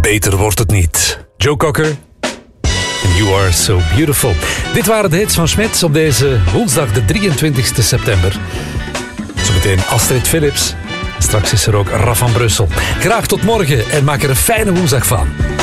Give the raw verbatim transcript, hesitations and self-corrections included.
Beter wordt het niet. Joe Cocker. You are so beautiful. Dit waren de hits van Smit op deze woensdag de drieëntwintigste september. Zometeen Astrid Philips. Straks is er ook Raf van Brussel. Graag tot morgen en maak er een fijne woensdag van.